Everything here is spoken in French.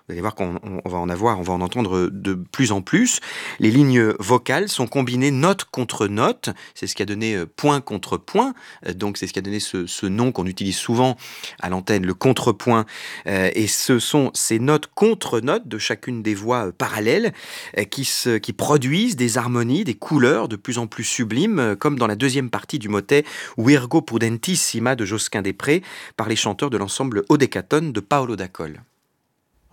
Vous allez voir on va en entendre de plus en plus. Les lignes vocales sont combinées note contre note. C'est ce qui a donné point contre point. Donc c'est ce qui a donné ce nom qu'on utilise souvent à l'antenne, le contrepoint. Et ce sont ces notes contre notes de chacune des voix parallèles qui produisent des harmonies, des couleurs de plus en plus sublimes, comme dans la deuxième partie du motet Virgo Prudentissima de Josquin des Prés par les chanteurs de l'ensemble Odécatone de Paolo D'Acol.